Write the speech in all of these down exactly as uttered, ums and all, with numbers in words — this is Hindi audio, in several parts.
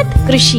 उन्नत कृषि।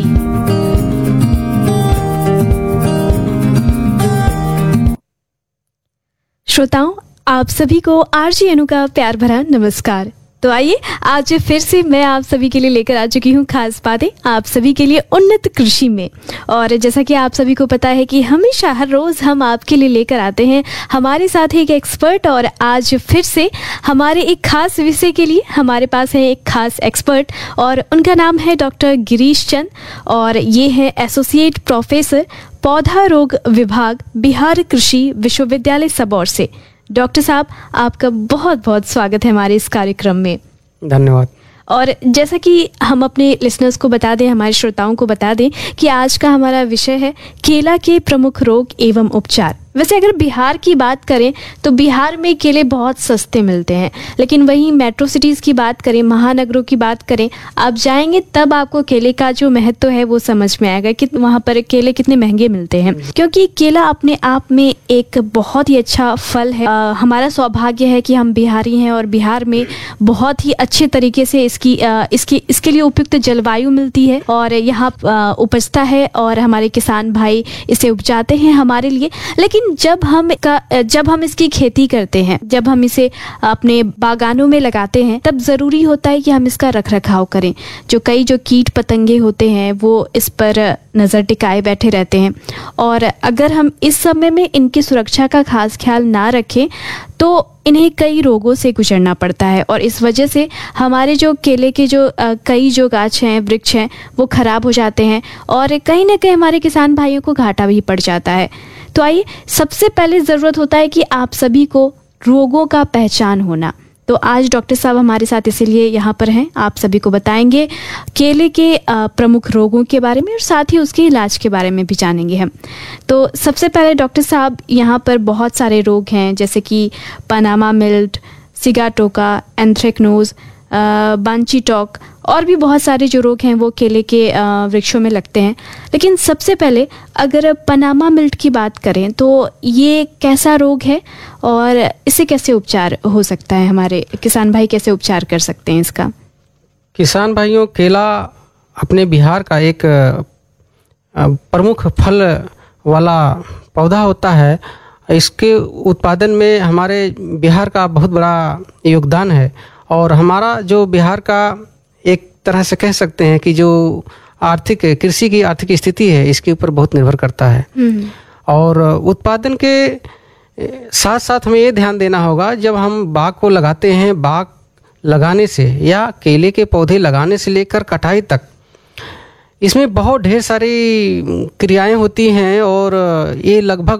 श्रोताओं, आप सभी को आरजे अनु का प्यार भरा नमस्कार। तो आइए आज फिर से मैं आप सभी के लिए लेकर आ चुकी हूँ खास बातें आप सभी के लिए उन्नत कृषि में। और जैसा कि आप सभी को पता है कि हमेशा हर रोज़ हम आपके लिए लेकर आते हैं हमारे साथ एक एक्सपर्ट, और आज फिर से हमारे एक खास विषय के लिए हमारे पास है एक खास एक्सपर्ट, और उनका नाम है डॉक्टर गिरीश चंद, और ये है एसोसिएट प्रोफेसर पौधा रोग विभाग, बिहार कृषि विश्वविद्यालय सबौर से। डॉक्टर साहब, आपका बहुत बहुत स्वागत है हमारे इस कार्यक्रम में। धन्यवाद। और जैसा कि हम अपने लिसनर्स को बता दें, हमारे श्रोताओं को बता दें कि आज का हमारा विषय है केला के प्रमुख रोग एवं उपचार। वैसे अगर बिहार की बात करें तो बिहार में केले बहुत सस्ते मिलते हैं, लेकिन वहीं मेट्रो सिटीज़ की बात करें, महानगरों की बात करें, आप जाएंगे तब आपको केले का जो महत्व है वो समझ में आएगा कि वहाँ पर केले कितने महंगे मिलते हैं। क्योंकि केला अपने आप में एक बहुत ही अच्छा फल है। आ, हमारा सौभाग्य है कि हम बिहारी हैं और बिहार में बहुत ही अच्छे तरीके से इसकी आ, इसकी इसके लिए उपयुक्त जलवायु मिलती है और यहाँ उपजता है और हमारे किसान भाई इसे उपजाते हैं हमारे लिए। लेकिन जब हम का जब हम इसकी खेती करते हैं, जब हम इसे अपने बागानों में लगाते हैं, तब ज़रूरी होता है कि हम इसका रख रखाव करें। जो कई जो कीट पतंगे होते हैं वो इस पर नज़र टिकाए बैठे रहते हैं, और अगर हम इस समय में इनकी सुरक्षा का खास ख्याल ना रखें तो इन्हें कई रोगों से गुजरना पड़ता है, और इस वजह से हमारे जो केले के जो आ, कई जो गाछ हैं, वृक्ष हैं, वो ख़राब हो जाते हैं और कहीं ना कहीं हमारे किसान भाइयों को घाटा भी पड़ जाता है। तो आइए, सबसे पहले ज़रूरत होता है कि आप सभी को रोगों का पहचान होना। तो आज डॉक्टर साहब हमारे साथ इसीलिए यहाँ पर हैं, आप सभी को बताएंगे केले के प्रमुख रोगों के बारे में और साथ ही उसके इलाज के बारे में भी जानेंगे हम। तो सबसे पहले डॉक्टर साहब, यहाँ पर बहुत सारे रोग हैं जैसे कि पनामा मिल्ट, सिगाटोका, एंथ्रेक्नोज, बांची टॉक और भी बहुत सारे जो रोग हैं वो केले के वृक्षों में लगते हैं। लेकिन सबसे पहले अगर पनामा मिल्ट की बात करें तो ये कैसा रोग है और इससे कैसे उपचार हो सकता है? हमारे किसान भाई कैसे उपचार कर सकते हैं इसका? किसान भाइयों, केला अपने बिहार का एक प्रमुख फल वाला पौधा होता है। इसके उत्पादन में हमारे बिहार का बहुत बड़ा योगदान है, और हमारा जो बिहार का एक तरह से कह सकते हैं कि जो आर्थिक कृषि की आर्थिक स्थिति है इसके ऊपर बहुत निर्भर करता है। और उत्पादन के साथ साथ हमें ये ध्यान देना होगा, जब हम बाग को लगाते हैं, बाग लगाने से या केले के पौधे लगाने से लेकर कटाई तक इसमें बहुत ढेर सारी क्रियाएं होती हैं, और ये लगभग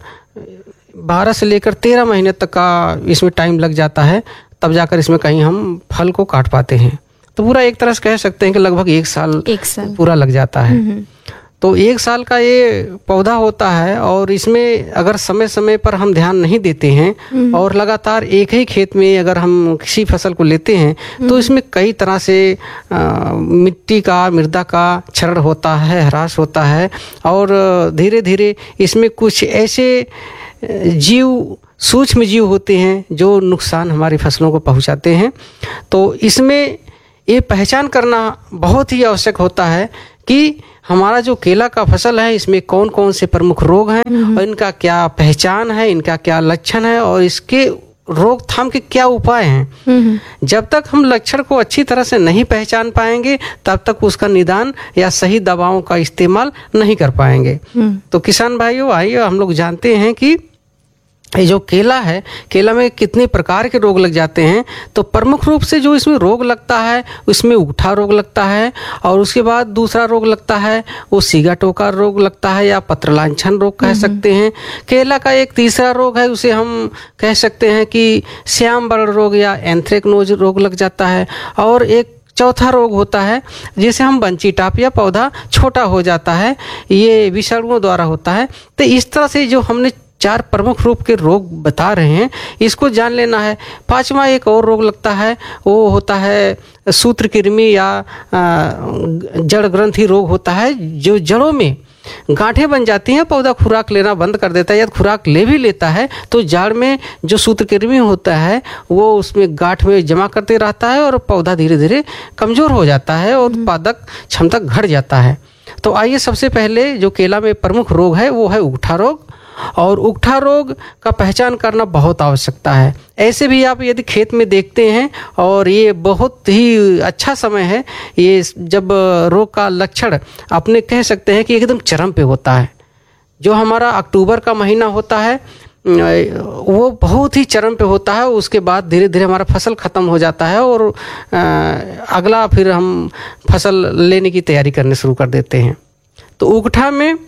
बारह से लेकर तेरह महीने तक का इसमें टाइम लग जाता है, तब जाकर इसमें कहीं हम फल को काट पाते हैं। तो पूरा एक तरह से कह सकते हैं कि लगभग एक साल एक साल पूरा लग जाता है। तो एक साल का ये पौधा होता है, और इसमें अगर समय समय पर हम ध्यान नहीं देते हैं और लगातार एक ही खेत में अगर हम किसी फसल को लेते हैं तो इसमें कई तरह से आ, मिट्टी का, मृदा का क्षरण होता है, ह्रास होता है, और धीरे धीरे इसमें कुछ ऐसे जीव, सूक्ष्म जीव होते हैं जो नुकसान हमारी फसलों को पहुंचाते हैं। तो इसमें ये पहचान करना बहुत ही आवश्यक होता है कि हमारा जो केला का फसल है इसमें कौन कौन से प्रमुख रोग हैं और इनका क्या पहचान है, इनका क्या लक्षण है और इसके रोकथाम के क्या उपाय हैं। जब तक हम लक्षण को अच्छी तरह से नहीं पहचान पाएंगे तब तक उसका निदान या सही दवाओं का इस्तेमाल नहीं कर पाएंगे। तो किसान भाइयों, आइए हम लोग जानते हैं कि ये जो केला है, केला में कितने प्रकार के रोग लग जाते हैं। तो प्रमुख रूप से जो इसमें रोग लगता है उसमें उठा रोग लगता है, और उसके बाद दूसरा रोग लगता है वो सिगाटोका रोग लगता है या पत्रलांछन रोग कह सकते हैं। केला का एक तीसरा रोग है, उसे हम कह सकते हैं कि श्याम बर्ण रोग या एंथ्रेक्नोज रोग लग जाता है। और एक चौथा रोग होता है जिसे हम बंची टाप या पौधा छोटा हो जाता है, ये विषाणुओं द्वारा होता है। तो इस तरह से जो हमने चार प्रमुख रूप के रोग बता रहे हैं इसको जान लेना है। पांचवा एक और रोग लगता है, वो होता है सूत्रकृमि या जड़ ग्रंथि रोग होता है, जो जड़ों में गांठें बन जाती हैं, पौधा खुराक लेना बंद कर देता है। यदि खुराक ले भी लेता है तो जड़ में जो सूत्रकृमि होता है वो उसमें गांठ में जमा करते रहता है और पौधा धीरे धीरे कमज़ोर हो जाता है और उत्पादक क्षमता घट जाता है। तो आइए सबसे पहले जो केला में प्रमुख रोग है वो है उगठा रोग, और उगठा रोग का पहचान करना बहुत आवश्यकता है। ऐसे भी आप यदि खेत में देखते हैं और ये बहुत ही अच्छा समय है, ये जब रोग का लक्षण अपने कह सकते हैं कि एकदम चरम पे होता है। जो हमारा अक्टूबर का महीना होता है वो बहुत ही चरम पे होता है। उसके बाद धीरे धीरे हमारा फसल ख़त्म हो जाता है और अगला फिर हम फसल लेने की तैयारी करने शुरू कर देते हैं। तो उगठा में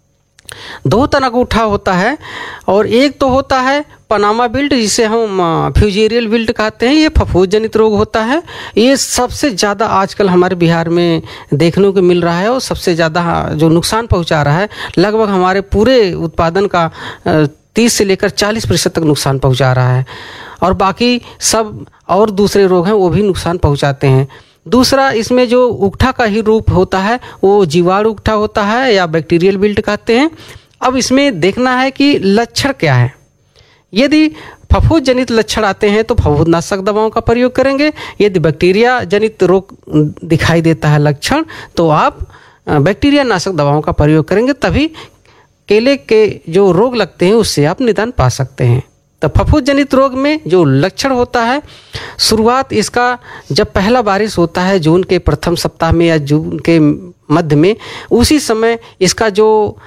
दो तरह का उगठा होता है, और एक तो होता है पनामा विल्ट जिसे हम फ्यूजेरियल विल्ट कहते हैं। ये फफूंद जनित रोग होता है। ये सबसे ज़्यादा आजकल हमारे बिहार में देखने को मिल रहा है और सबसे ज़्यादा जो नुकसान पहुंचा रहा है, लगभग हमारे पूरे उत्पादन का तीस से लेकर चालीस प्रतिशत तक नुकसान पहुंचा रहा है। और बाकी सब और दूसरे रोग हैं वो भी नुकसान पहुंचाते हैं। दूसरा इसमें जो उगठा का ही रूप होता है वो जीवाणु उगठा होता है या बैक्टीरियल विल्ट कहते हैं। अब इसमें देखना है कि लक्षण क्या है। यदि फफूंद जनित लक्षण आते हैं तो फफूंदनाशक दवाओं का प्रयोग करेंगे। यदि बैक्टीरिया जनित रोग दिखाई देता है लक्षण तो आप बैक्टीरिया नाशक दवाओं का प्रयोग करेंगे, तभी केले के जो रोग लगते हैं उससे आप निदान पा सकते हैं। तो फफूंद जनित रोग में जो लक्षण होता है, शुरुआत इसका जब पहला बारिश होता है जून के प्रथम सप्ताह में या जून के मध्य में, उसी समय इसका जो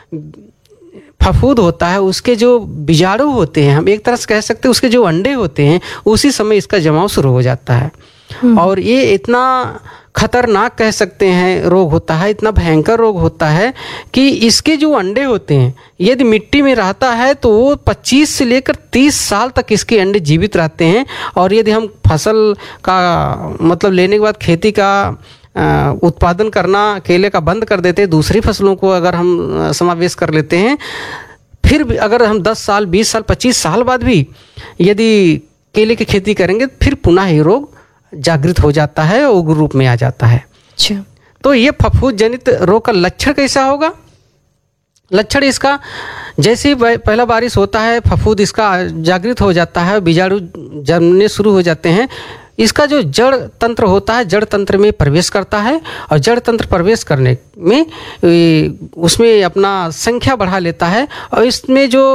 फफूंद होता है उसके जो बीजाणु होते हैं, हम एक तरह से कह सकते हैं उसके जो अंडे होते हैं, उसी समय इसका जमाव शुरू हो जाता है। और ये इतना खतरनाक कह सकते हैं रोग होता है, इतना भयंकर रोग होता है कि इसके जो अंडे होते हैं यदि मिट्टी में रहता है तो वो पच्चीस से लेकर तीस साल तक इसके अंडे जीवित रहते हैं। और यदि हम फसल का मतलब लेने के बाद खेती का उत्पादन करना केले का बंद कर देते हैं, दूसरी फसलों को अगर हम समावेश कर लेते हैं, फिर भी अगर हम दस साल बीस साल पच्चीस साल बाद भी यदि केले की खेती करेंगे फिर पुनः ये रोग जागृत हो जाता है और उग्र रूप में आ जाता है। अच्छा, तो ये फफूंद जनित रोग का लक्षण कैसा होगा? लक्षण इसका जैसे ही पहला बारिश होता है फफूंद इसका जागृत हो जाता है, बीजाणु जमने शुरू हो जाते हैं। इसका जो जड़ तंत्र होता है जड़ तंत्र में प्रवेश करता है, और जड़ तंत्र प्रवेश करने में उसमें अपना संख्या बढ़ा लेता है, और इसमें जो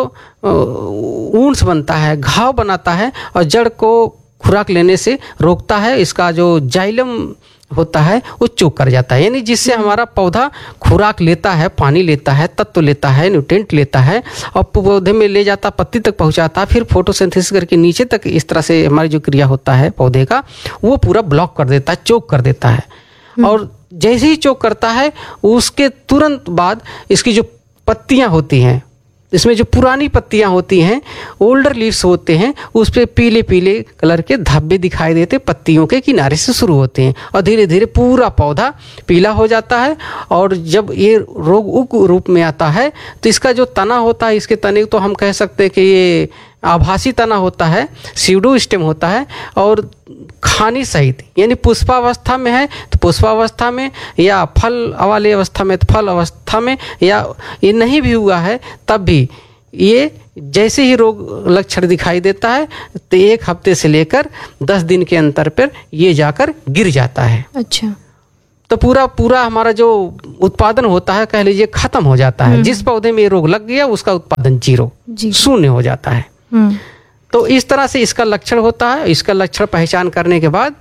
ऊंस बनता है, घाव बनाता है और जड़ को खुराक लेने से रोकता है। इसका जो जाइलम होता है वो चोक कर जाता है, यानी जिससे हमारा पौधा खुराक लेता है, पानी लेता है, तत्व लेता है, न्यूट्रिएंट लेता है और पौधे में ले जाता, पत्ती तक पहुंचाता है, फिर फोटोसिंथेसिस करके नीचे तक इस तरह से हमारी जो क्रिया होता है पौधे का वो पूरा ब्लॉक कर देता है, चोक कर देता है। और जैसे ही चोक करता है उसके तुरंत बाद इसकी जो पत्तियां होती हैं, इसमें जो पुरानी पत्तियां होती हैं, ओल्डर लीव्स होते हैं, उस पर पीले पीले कलर के धब्बे दिखाई देते पत्तियों के किनारे से शुरू होते हैं और धीरे धीरे पूरा पौधा पीला हो जाता है। और जब ये रोग उग्र रूप में आता है तो इसका जो तना होता है, इसके तने तो हम कह सकते हैं कि ये आभासी तना होता है, सीडो स्टेम होता है, और खानी सहित यानी पुष्पावस्था में है तो पुष्पावस्था में, या फल वाली अवस्था में तो फल अवस्था में, या ये नहीं भी हुआ है तब भी ये जैसे ही रोग लक्षण दिखाई देता है तो एक हफ्ते से लेकर दस दिन के अंतर पर ये जाकर गिर जाता है। अच्छा, तो पूरा पूरा हमारा जो उत्पादन होता है कह लीजिए खत्म हो जाता है। जिस पौधे में ये रोग लग गया उसका उत्पादन जीरो शून्य हो जाता है। तो इस तरह से इसका लक्षण होता है। इसका लक्षण पहचान करने के बाद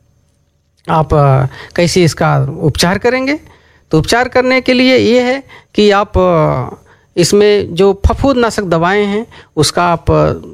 आप कैसे इसका उपचार करेंगे? तो उपचार करने के लिए ये है कि आप इसमें जो फफूंदनाशक दवाएं हैं उसका आप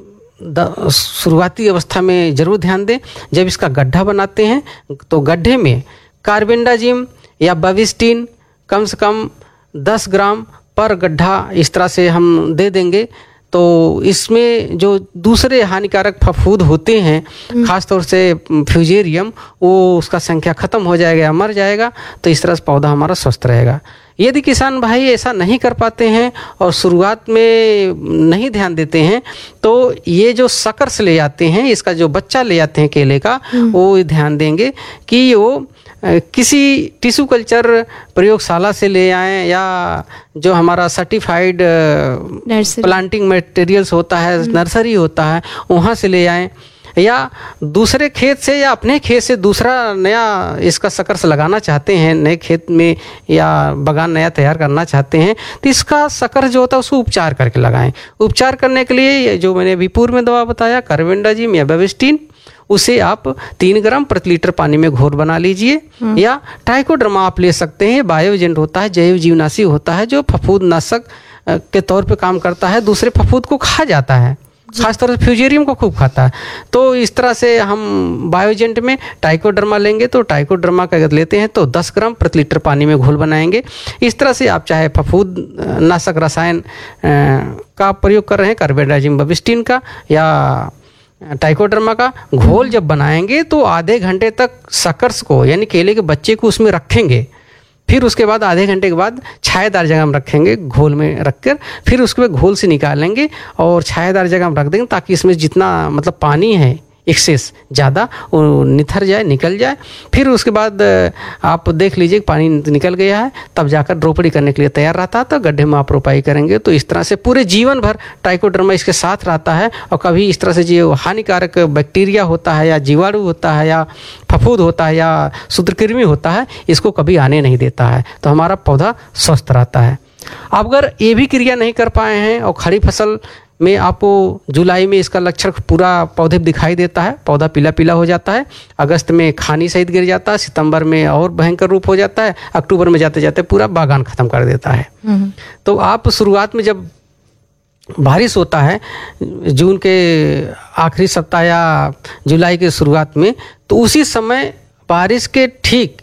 शुरुआती अवस्था में ज़रूर ध्यान दें। जब इसका गड्ढा बनाते हैं तो गड्ढे में कार्बेंडाजिम या बविस्टीन कम से कम दस ग्राम पर गड्ढा इस तरह से हम दे देंगे तो इसमें जो दूसरे हानिकारक फफूंद होते हैं, खासतौर से फ्यूजेरियम, वो उसका संख्या खत्म हो जाएगा, मर जाएगा। तो इस तरह से पौधा हमारा स्वस्थ रहेगा। यदि किसान भाई ऐसा नहीं कर पाते हैं और शुरुआत में नहीं ध्यान देते हैं तो ये जो सकर्स ले जाते हैं, इसका जो बच्चा ले जाते हैं केले का, वो ध्यान देंगे कि वो किसी टिश्यू कल्चर प्रयोगशाला से ले आएं या जो हमारा सर्टिफाइड प्लांटिंग मटेरियल्स होता है, नर्सरी होता है, वहाँ से ले आएं, या दूसरे खेत से या अपने खेत से दूसरा नया इसका सकर्स लगाना चाहते हैं, नए खेत में या बगान नया तैयार करना चाहते हैं, तो इसका सकर्स जो होता है उसको उपचार करके लगाएं। उपचार करने के लिए जो मैंने अभी पूर्व में दवा बताया, कार्बेंडाजिम या बेबिस्टिन, उसे आप तीन ग्राम प्रति लीटर पानी में घोर बना लीजिए। या ट्राइकोडर्मा आप ले सकते हैं, बायो एजेंट होता है, जैव जीवनाशी होता है, जो फफूंद नाशक के तौर पे काम करता है, दूसरे फफूंद को खा जाता है, खासतौर से फ्यूजेरियम को खूब खाता है। तो इस तरह से हम बायोजेंट में ट्राइकोडर्मा लेंगे, तो ट्राइकोडर्मा का अगर लेते हैं तो दस ग्राम प्रति लीटर पानी में घोल बनाएंगे। इस तरह से आप चाहे फफूंद नाशक रसायन का प्रयोग कर रहे हैं, कार्बेंडाजिम बेबिस्टिन का या ट्राइकोडर्मा का घोल जब बनाएंगे तो आधे घंटे तक सकर्स को यानी केले के बच्चे को उसमें रखेंगे। फिर उसके बाद आधे घंटे के बाद छायादार जगह में रखेंगे, घोल में रखकर फिर उसके बाद घोल से निकालेंगे और छायादार जगह में रख देंगे, ताकि इसमें जितना मतलब पानी है एक्सेस ज़्यादा वो निथर जाए, निकल जाए। फिर उसके बाद आप देख लीजिए पानी निकल गया है, तब जाकर रोपड़ी करने के लिए तैयार रहता है, तो गड्ढे में आप रोपाई करेंगे। तो इस तरह से पूरे जीवन भर ट्राइकोडर्मा इसके साथ रहता है और कभी इस तरह से जो हानिकारक बैक्टीरिया होता है या जीवाणु होता है या फफूंद होता है या सूत्रकृमि होता है, इसको कभी आने नहीं देता है। तो हमारा पौधा स्वस्थ रहता है। आप अगर ये भी क्रिया नहीं कर पाए हैं और खड़ी फसल में आपको जुलाई में इसका लक्षण पूरा पौधे दिखाई देता है, पौधा पीला पीला हो जाता है, अगस्त में खानी सहित गिर जाता है, सितंबर में और भयंकर रूप हो जाता है, अक्टूबर में जाते जाते पूरा बागान खत्म कर देता है। तो आप शुरुआत में जब बारिश होता है जून के आखिरी सप्ताह या जुलाई के शुरुआत में, तो उसी समय बारिश के ठीक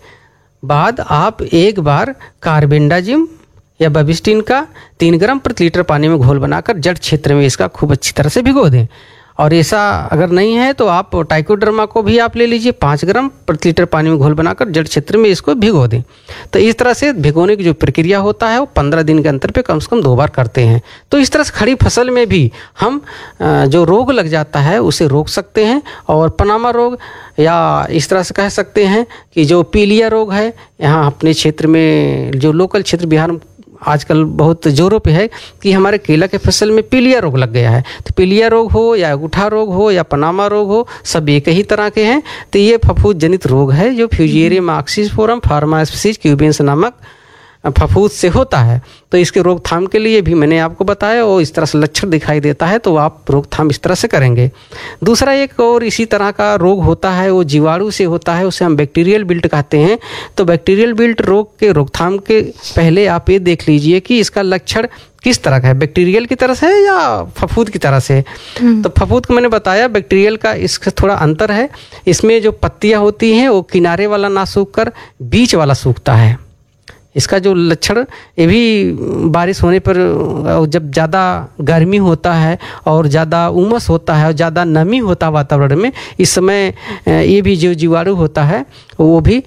बाद आप एक बार कार्बेंडाजिम या बेबिस्टिन का तीन ग्राम प्रति लीटर पानी में घोल बनाकर जड़ क्षेत्र में इसका खूब अच्छी तरह से भिगो दें। और ऐसा अगर नहीं है तो आप ट्राइकोडर्मा को भी आप ले लीजिए, पाँच ग्राम प्रति लीटर पानी में घोल बनाकर जड़ क्षेत्र में इसको भिगो दें। तो इस तरह से भिगोने की जो प्रक्रिया होता है वो पंद्रह दिन के अंतर पे कम से कम दो बार करते हैं। तो इस तरह से खड़ी फसल में भी हम जो रोग लग जाता है उसे रोक सकते हैं। और पनामा रोग या इस तरह से कह सकते हैं कि जो पीलिया रोग है, यहाँ अपने क्षेत्र में जो लोकल क्षेत्र बिहार में आजकल बहुत जोरों पे है कि हमारे केला के फसल में पीलिया रोग लग गया है। तो पीलिया रोग हो या गुठा रोग हो या पनामा रोग हो, सब एक ही तरह के हैं। तो ये फफूंद जनित रोग है जो फ्यूजेरियम ऑक्सीस्पोरम फार्मास्पीसीज क्यूबेंस नामक फफूंद से होता है। तो इसके रोकथाम के लिए भी मैंने आपको बताया, और इस तरह से लक्षण दिखाई देता है तो आप रोकथाम इस तरह से करेंगे। दूसरा एक और इसी तरह का रोग होता है, वो जीवाणु से होता है, उसे हम बैक्टीरियल बिल्ट कहते हैं। तो बैक्टीरियल बिल्ट रोग के रोकथाम के पहले आप ये देख लीजिए कि इसका लक्षण किस तरह का है, बैक्टीरियल की तरह से है या फफूंद की तरह से। तो फफूंद को मैंने बताया, बैक्टीरियल का इसका थोड़ा अंतर है। इसमें जो पत्तियां होती हैं वो किनारे वाला ना सूख कर बीच वाला सूखता है। इसका जो लक्षण ये भी बारिश होने पर जब ज़्यादा गर्मी होता है और ज़्यादा उमस होता है और ज़्यादा नमी होता है वातावरण में, इस समय ये भी जो जीवाणु होता है वो भी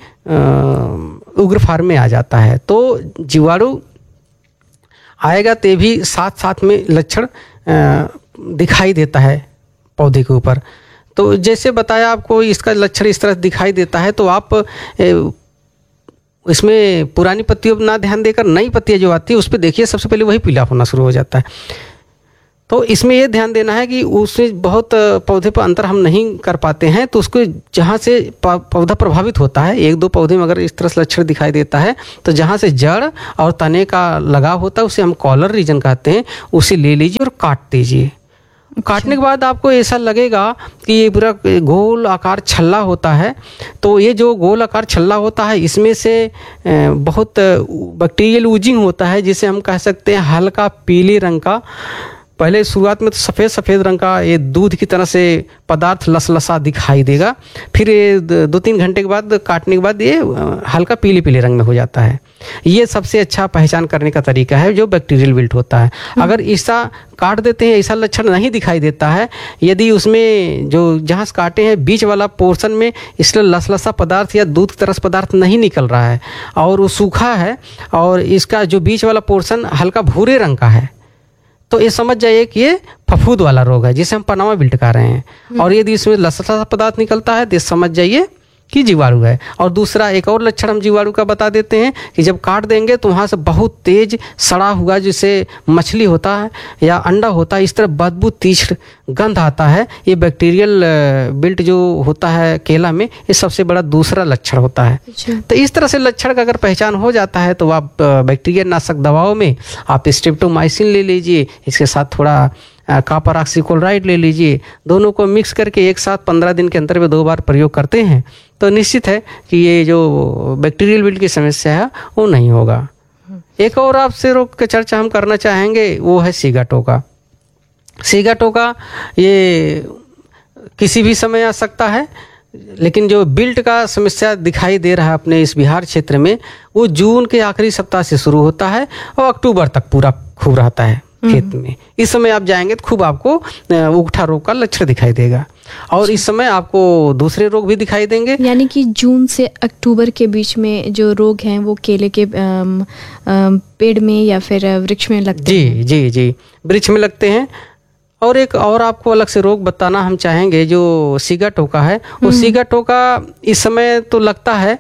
उग्र फार्म में आ जाता है। तो जीवाणु आएगा तो भी साथ साथ में लक्षण दिखाई देता है पौधे के ऊपर। तो जैसे बताया आपको इसका लक्षण इस तरह दिखाई देता है, तो आप इसमें पुरानी पत्तियों पर ना ध्यान देकर नई पत्तियां जो आती है उस पर देखिए, सबसे पहले वही पीला होना शुरू हो जाता है। तो इसमें ये ध्यान देना है कि उसमें बहुत पौधे पर अंतर हम नहीं कर पाते हैं, तो उसको जहाँ से पौधा प्रभावित होता है, एक दो पौधे में अगर इस तरह से लक्षण दिखाई देता है, तो जहाँ से जड़ और तने का लगाव होता है उसे हम कॉलर रीजन कहते हैं, उसे ले लीजिए और काट दीजिए। काटने के बाद आपको ऐसा लगेगा कि ये पूरा गोल आकार छल्ला होता है। तो ये जो गोल आकार छल्ला होता है इसमें से बहुत बैक्टीरियल ऊजिंग होता है, जिसे हम कह सकते हैं हल्का पीले रंग का। पहले शुरुआत में तो सफ़ेद सफ़ेद रंग का ये दूध की तरह से पदार्थ लसलसा दिखाई देगा, फिर ये दो तीन घंटे के बाद काटने के बाद ये हल्का पीले पीले रंग में हो जाता है। ये सबसे अच्छा पहचान करने का तरीका है जो बैक्टीरियल विल्ट होता है। अगर ऐसा काट देते हैं, ऐसा लक्षण नहीं दिखाई देता है, यदि उसमें जो जहाँ से काटे हैं बीच वाला पोर्शन में इसलिए लसलसा पदार्थ या दूध की तरह पदार्थ नहीं निकल रहा है और वो सूखा है और इसका जो बीच वाला पोर्शन हल्का भूरे रंग का है, तो ये समझ जाइए कि ये फफूंद वाला रोग है जिसे हम पनामा विल्ट कह रहे हैं। और यदि इसमें लसलसा पदार्थ निकलता है तो समझ जाइए कि जीवाणु है। और दूसरा एक और लक्षण हम जीवाणु का बता देते हैं कि जब काट देंगे तो वहाँ से बहुत तेज सड़ा हुआ जिसे मछली होता है या अंडा होता है, इस तरह बदबू तीक्ष्ण गंध आता है। ये बैक्टीरियल बिल्ट जो होता है केला में, ये सबसे बड़ा दूसरा लक्षण होता है। तो इस तरह से लक्षण का अगर पहचान हो जाता है तो आप बैक्टीरिया नाशक दवाओं में आप स्ट्रेप्टोमाइसिन ले लीजिए, इसके साथ थोड़ा कॉपर ऑक्सीक्लोराइड ले लीजिए, दोनों को मिक्स करके एक साथ पंद्रह दिन के अंतर में दो बार प्रयोग करते हैं तो निश्चित है कि ये जो बैक्टीरियल बिल्ट की समस्या है वो नहीं होगा। एक और आपसे रोग की चर्चा हम करना चाहेंगे, वो है सिगाटोका। सिगाटोका ये किसी भी समय आ सकता है, लेकिन जो बिल्ट का समस्या दिखाई दे रहा है अपने इस बिहार क्षेत्र में, वो जून के आखिरी सप्ताह से शुरू होता है और अक्टूबर तक पूरा खूब रहता है खेत में। इस समय आप जाएंगे तो खूब आपको उगठा रोग का लक्षण दिखाई देगा और इस समय आपको दूसरे रोग भी दिखाई देंगे। यानी कि जून से अक्टूबर के बीच में जो रोग हैं वो केले के आम, आम, पेड़ में या फिर वृक्ष में लगते जी हैं। जी जी वृक्ष में लगते हैं। और एक और आपको अलग से रोग बताना हम चाहेंगे, जो सिगाटोका है, वो सिगाटोका इस समय तो लगता है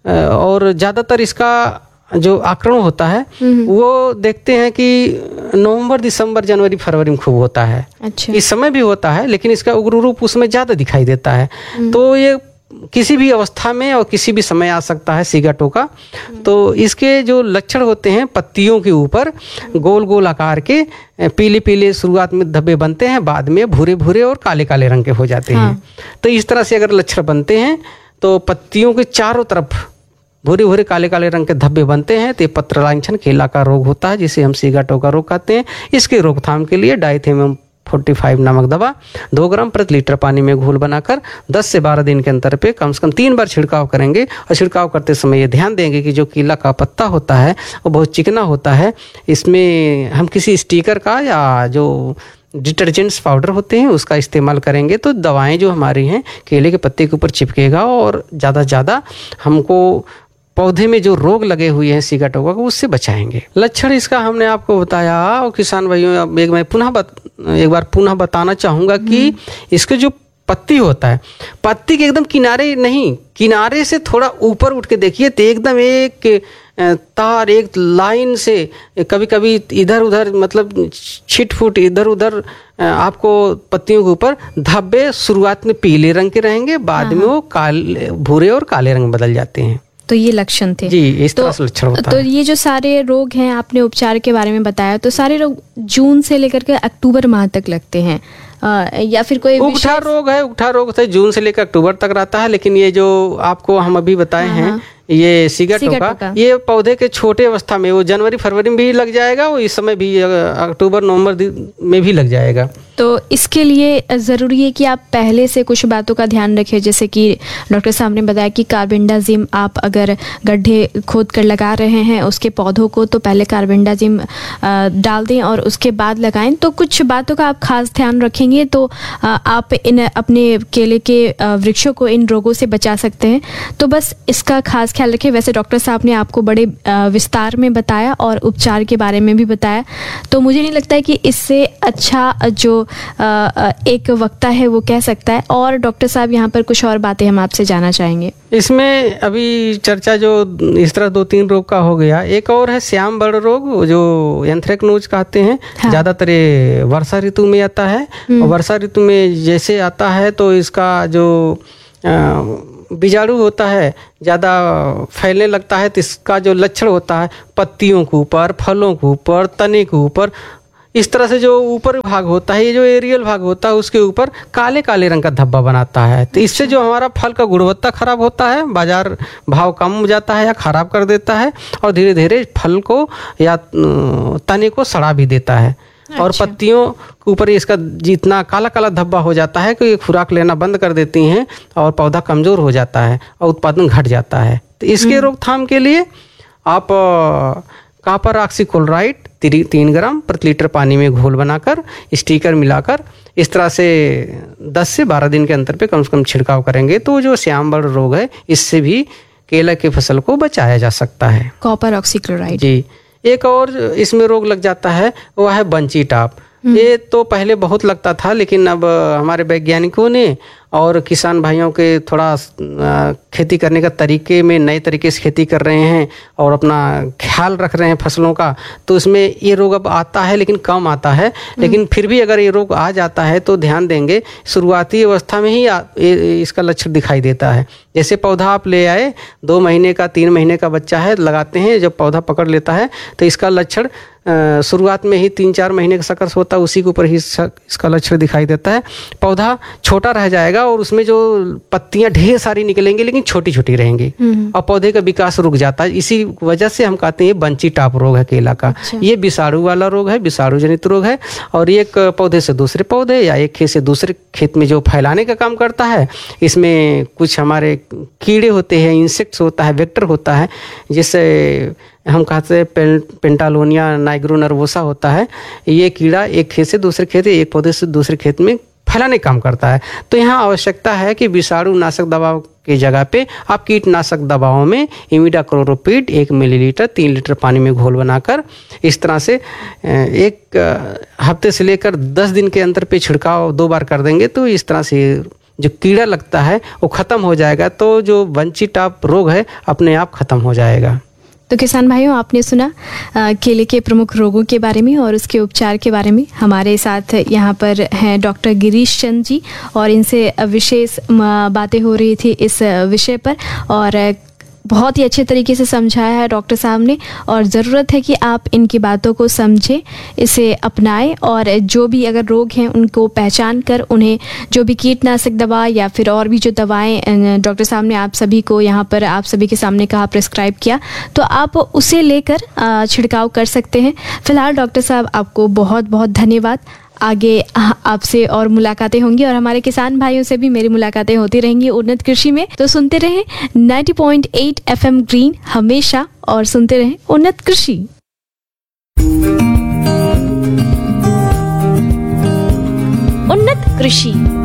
और ज़्यादातर इसका जो आक्रमण होता है वो देखते हैं कि नवंबर, दिसंबर, जनवरी, फरवरी में खूब होता है। अच्छा। इस समय भी होता है लेकिन इसका उग्र रूप उसमें ज़्यादा दिखाई देता है। तो ये किसी भी अवस्था में और किसी भी समय आ सकता है सिगाटोका। तो इसके जो लक्षण होते हैं, पत्तियों के ऊपर गोल गोल आकार के पीले पीले शुरुआत में धब्बे बनते हैं, बाद में भूरे भूरे और काले काले रंग के हो जाते हैं। हाँ। तो इस तरह से अगर लक्षण बनते हैं तो पत्तियों के चारों तरफ भूरे भूरे काले काले रंग के धब्बे बनते हैं तो ये पत्र लांछन केला का रोग होता है, जिसे हम सिगाटोका रोग कहते हैं। इसके रोकथाम के लिए डाइथेनियम पैंतालीस नामक दवा दो ग्राम प्रति लीटर पानी में घोल बनाकर दस से बारह दिन के अंतर पे कम से कम तीन बार छिड़काव करेंगे। और छिड़काव करते समय ये ध्यान देंगे कि जो केला का पत्ता होता है वो बहुत चिकना होता है, इसमें हम किसी स्टिकर का या जो डिटर्जेंट्स पाउडर होते हैं उसका इस्तेमाल करेंगे तो दवाएं जो हमारी हैं केले के पत्ते के ऊपर चिपकेगा और ज़्यादा से ज़्यादा हमको पौधे में जो रोग लगे हुए हैं सिगाटोका को उससे बचाएंगे। लक्षण इसका हमने आपको बताया और किसान भाइयों अब एक मैं पुनः बत, एक बार पुनः बताना चाहूँगा कि इसके जो पत्ती होता है, पत्ती के एकदम किनारे नहीं, किनारे से थोड़ा ऊपर उठ के देखिए तो एकदम एक तार एक लाइन से कभी कभी इधर उधर मतलब छिट फुट इधर उधर आपको पत्तियों के ऊपर धब्बे शुरुआत में पीले रंग के रहेंगे, बाद में वो काले भूरे और काले रंग बदल जाते हैं। तो ये लक्षण थे जी, इस तरह से लक्षण होता तो है। ये जो सारे रोग हैं आपने उपचार के बारे में बताया, तो सारे रोग जून से लेकर के अक्टूबर माह तक लगते हैं आ, या फिर कोई उगठा रोग है, उगठा रोग से जून से लेकर अक्टूबर तक रहता है, लेकिन ये जो आपको हम अभी बताए हैं ये सिगाटोका, ये पौधे के छोटे अवस्था में वो जनवरी फरवरी में भी लग जाएगा, वो इस समय भी अक्टूबर नवंबर में भी लग जाएगा। तो इसके लिए ज़रूरी है कि आप पहले से कुछ बातों का ध्यान रखें, जैसे कि डॉक्टर साहब ने बताया कि कार्बेंडाजिम आप अगर गड्ढे खोद कर लगा रहे हैं उसके पौधों को तो पहले कार्बेंडाजिम डाल दें और उसके बाद लगाएं। तो कुछ बातों का आप खास ध्यान रखेंगे तो आप इन अपने केले के वृक्षों को इन रोगों से बचा सकते हैं। तो बस इसका खास ख्याल रखें। वैसे डॉक्टर साहब ने आपको बड़े विस्तार में बताया और उपचार के बारे में भी बताया, तो मुझे नहीं लगता है कि इससे अच्छा जो एक वक्ता है वो कह सकता है। और डॉक्टर साहब यहाँ पर कुछ और बातें हम आपसे जानना चाहेंगे। इसमें अभी चर्चा जो इस तरह दो तीन रोग का हो गया, एक और है श्याम बर्ड रोग जो एंथ्रेक्नोज कहते हैं। हाँ। ज्यादातर वर्षा ऋतु में आता है और वर्षा ऋतु में जैसे आता है तो इसका जो बीजाणु होता है ज़्यादा फैलने लगता है। तो इसका जो लक्षण होता है पत्तियों के ऊपर, फलों के ऊपर, तने के ऊपर, इस तरह से जो ऊपर भाग होता है, ये जो एरियल भाग होता है उसके ऊपर काले काले रंग का धब्बा बनाता है। तो इससे जो हमारा फल का गुणवत्ता खराब होता है, बाजार भाव कम हो जाता है या खराब कर देता है और धीरे धीरे फल को या तने को सड़ा भी देता है। अच्छा। और पत्तियों के ऊपर इसका जितना काला काला धब्बा हो जाता है कि ये खुराक लेना बंद कर देती हैं और पौधा कमज़ोर हो जाता है और उत्पादन घट जाता है। तो इसके रोकथाम के लिए आप कॉपर ऑक्सीक्लोराइड तीन ग्राम प्रति लीटर पानी में घोल बनाकर स्टिकर मिलाकर इस तरह से दस से बारह दिन के अंतर पे कम से कम छिड़काव करेंगे तो जो श्याम बर्ड रोग है इससे भी केला की फसल को बचाया जा सकता है। Copper oxychloride. जी। एक और इसमें रोग लग जाता है वह है बंची टाप। ये तो पहले बहुत लगता था, लेकिन अब हमारे वैज्ञानिकों ने और किसान भाइयों के थोड़ा आ, खेती करने का तरीके में नए तरीके से खेती कर रहे हैं और अपना ख्याल रख रहे हैं फसलों का, तो इसमें ये रोग अब आता है लेकिन कम आता है। लेकिन फिर भी अगर ये रोग आ जाता है तो ध्यान देंगे, शुरुआती अवस्था में ही आ, ये, इसका लक्षण दिखाई देता है। जैसे पौधा आप ले आए, दो महीने का तीन महीने का बच्चा है, लगाते हैं, जब पौधा पकड़ लेता है तो इसका लक्षण शुरुआत में ही तीन चार महीने का शकस होता है, उसी के ऊपर ही इसका लक्षण दिखाई देता है। पौधा छोटा रह जाएगा और उसमें जो पत्तियां ढेर सारी निकलेंगी लेकिन छोटी छोटी रहेंगी और पौधे का विकास रुक जाता है। इसी वजह से हम कहते हैं ये बंची टाप रोग है केला का। अच्छा। ये विषाणु वाला रोग है, विषाणु जनित रोग है और एक पौधे से दूसरे पौधे या एक खेत से दूसरे खेत में जो फैलाने का काम करता है। इसमें कुछ हमारे कीड़े होते हैं, इंसेक्ट्स होता है, वेक्टर होता है, जिससे हम कहते हैं पें, पेंटालोनिया नाइग्रो नर्वोसा होता है। ये कीड़ा एक खेत से दूसरे खेत, एक पौधे से दूसरे खेत में फैलाने काम करता है। तो यहाँ आवश्यकता है कि विषाणु नाशक दवा की जगह पे आप कीटनाशक दवाओं में इमिडाक्लोप्रिड एक मिलीलीटर तीन लीटर पानी में घोल बनाकर इस तरह से एक हफ्ते से लेकर दस दिन के अंतर पे छिड़काव दो बार कर देंगे तो इस तरह से जो कीड़ा लगता है वो ख़त्म हो जाएगा। तो जो बंची टाप रोग है अपने आप ख़त्म हो जाएगा। तो किसान भाइयों, आपने सुना आ, केले के प्रमुख रोगों के बारे में और उसके उपचार के बारे में। हमारे साथ यहाँ पर हैं डॉक्टर गिरीश चंद जी और इनसे विशेष बातें हो रही थी इस विषय पर और बहुत ही अच्छे तरीके से समझाया है डॉक्टर साहब ने। और ज़रूरत है कि आप इनकी बातों को समझें, इसे अपनाएं और जो भी अगर रोग हैं उनको पहचान कर उन्हें जो भी कीटनाशक दवा या फिर और भी जो दवाएं डॉक्टर साहब ने आप सभी को यहाँ पर आप सभी के सामने कहा प्रिस्क्राइब किया, तो आप उसे लेकर छिड़काव कर सकते हैं। फिलहाल डॉक्टर साहब आपको बहुत बहुत धन्यवाद। आगे आपसे और मुलाकातें होंगी और हमारे किसान भाइयों से भी मेरी मुलाकातें होती रहेंगी उन्नत कृषि में। तो सुनते रहें नब्बे पॉइंट आठ एफएम ग्रीन हमेशा और सुनते रहें उन्नत कृषि। उन्नत कृषि।